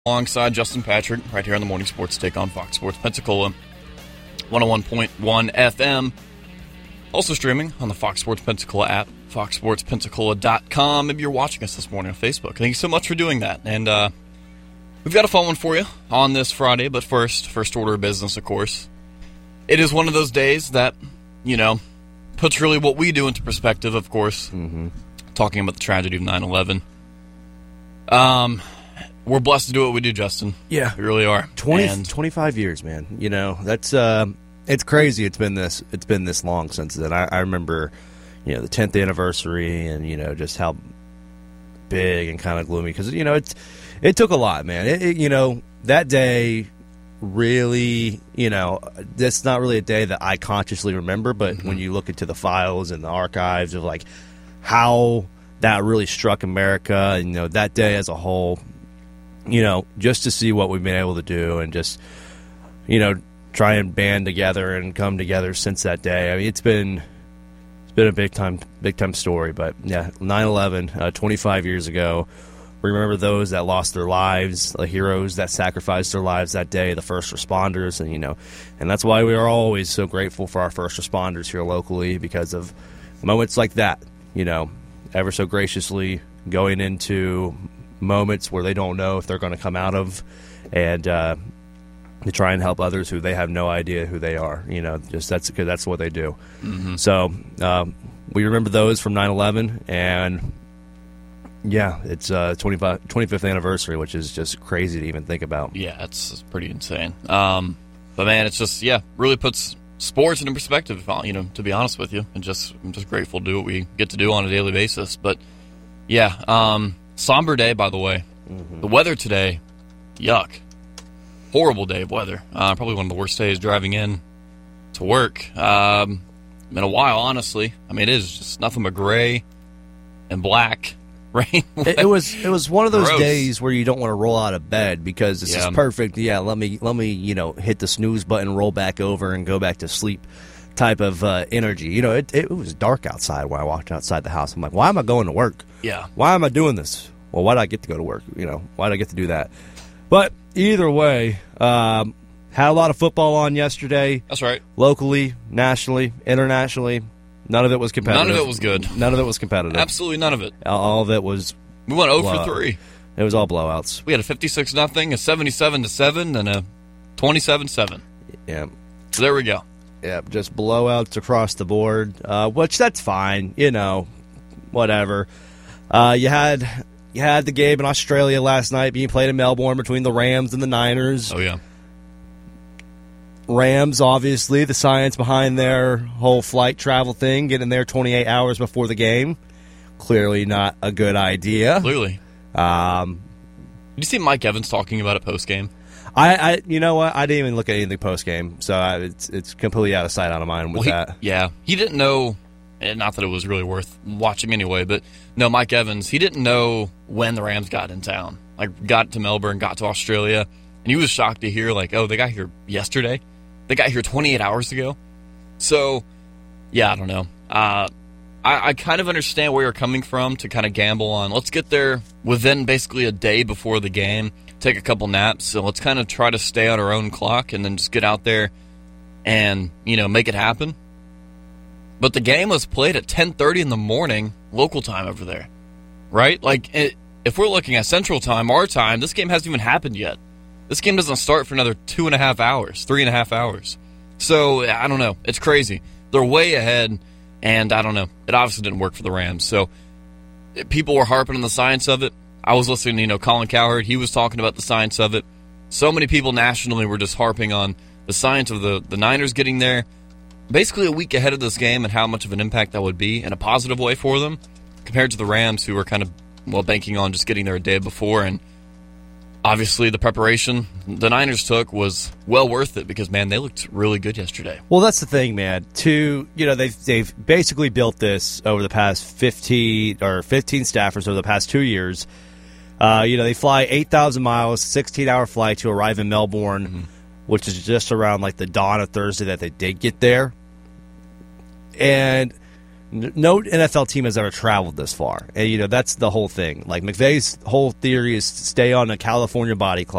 alongside Justin Patrick right here on the Morning Sports Take on Fox Sports Pensacola, 101.1 FM. Also streaming on the Fox Sports Pensacola app, foxsportspensacola.com. Maybe you're watching us this morning on Facebook. Thank you so much for doing that. And we've got a fun one for you on this Friday, but first order of business, of course. It is one of those days that, puts really what we do into perspective, of course. Mm-hmm. Talking about the tragedy of 9/11. We're blessed to do what we do, Justin. Yeah. We really are. 25 years, man. That's it's crazy it's been this long since then. I remember, the 10th anniversary and, just how big and kind of gloomy because, it took a lot, man. That day really, that's not really a day that I consciously remember, but when you look into the files and the archives of, like, how that really struck America, and, that day as a whole, just to see what we've been able to do and just, try and band together and come together since that day. I mean, it's been a big time story, but yeah, 9/11, 25 years ago. We remember those that lost their lives, the heroes that sacrificed their lives that day, the first responders, and that's why we are always so grateful for our first responders here locally because of moments like that, ever so graciously going into moments where they don't know if they're going to come out of, and to try and help others who they have no idea who they are. That's what they do. Mm-hmm. So we remember those from 9/11, and yeah, it's 25th anniversary, which is just crazy to even think about. Yeah, it's pretty insane. But man, it's just really puts sports into perspective. To be honest with you, and I'm just grateful to do what we get to do on a daily basis. But yeah, somber day, by the way. Mm-hmm. The weather today, yuck. Horrible day of weather. Probably one of the worst days driving in to work in a while, honestly. I mean, it is just nothing but gray and black rain. It was one of those days where you don't want to roll out of bed because this is perfect. Yeah, let me hit the snooze button, roll back over, and go back to sleep type of energy. It was dark outside when I walked outside the house. I'm like, why am I going to work? Yeah. Why am I doing this? Well, why did I get to go to work? Why did I get to do that? But either way, had a lot of football on yesterday. That's right. Locally, nationally, internationally. None of it was competitive. None of it was good. None of it was competitive. Absolutely none of it. All of it was... We went 0 for 3. It was all blowouts. We had a 56-0, a 77-7, and a 27-7. Yeah. So there we go. Yeah, just blowouts across the board, which that's fine. Whatever. You had the game in Australia last night being played in Melbourne between the Rams and the Niners. Oh, yeah. Rams, obviously, the science behind their whole flight travel thing, getting there 28 hours before the game. Clearly not a good idea. Clearly. Did you see Mike Evans talking about it post-game? You know what? I didn't even look at anything post-game, so it's completely out of sight, out of mind with that. Yeah. He didn't know... And not that it was really worth watching anyway, but no, Mike Evans, he didn't know when the Rams got in town. Like, got to Melbourne, got to Australia, and he was shocked to hear, like, oh, they got here yesterday? They got here 28 hours ago? So, yeah, I don't know. I kind of understand where you're coming from to kind of gamble on, let's get there within basically a day before the game, take a couple naps, so let's kind of try to stay on our own clock and then just get out there and, make it happen. But the game was played at 10:30 in the morning, local time over there, right? Like, if we're looking at Central Time, our time, this game hasn't even happened yet. This game doesn't start for another 2.5 hours, 3.5 hours. So, I don't know. It's crazy. They're way ahead, and I don't know. It obviously didn't work for the Rams. So, people were harping on the science of it. I was listening to, Colin Cowherd. He was talking about the science of it. So many people nationally were just harping on the science of the Niners getting there. Basically a week ahead of this game and how much of an impact that would be in a positive way for them compared to the Rams who were kind of, banking on just getting there a day before. And obviously the preparation the Niners took was well worth it because, man, they looked really good yesterday. Well, that's the thing, man. They've basically built this over the past 15 staffers over the past 2 years. They fly 8,000 miles, 16-hour flight to arrive in Melbourne, which is just around like the dawn of Thursday that they did get there. And No NFL team has ever traveled this far. And, that's the whole thing. Like, McVay's whole theory is to stay on a California body clock.